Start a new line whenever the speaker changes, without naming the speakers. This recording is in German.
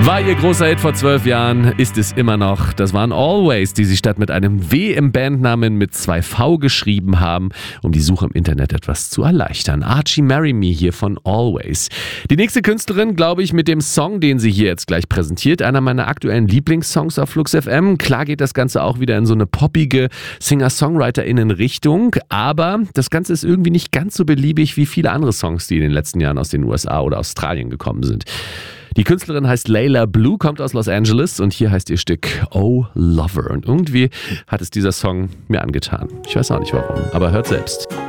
War ihr großer Hit vor 12 Jahren, ist es immer noch. Das waren Always, die sie statt mit einem W im Bandnamen mit 2 V geschrieben haben, um die Suche im Internet etwas zu erleichtern. Archie Marry Me hier von Always. Die nächste Künstlerin, glaube ich, mit dem Song, den sie hier jetzt gleich präsentiert, einer meiner aktuellen Lieblingssongs auf Flux FM. Klar geht das Ganze auch wieder in so eine poppige Singer-SongwriterInnen-Richtung, aber das Ganze ist irgendwie nicht ganz so beliebig wie viele andere Songs, die in den letzten Jahren aus den USA oder Australien gekommen sind. Die Künstlerin heißt Layla Blue, kommt aus Los Angeles und hier heißt ihr Stück Oh Lover. Und irgendwie hat es dieser Song mir angetan. Ich weiß auch nicht warum, aber hört selbst.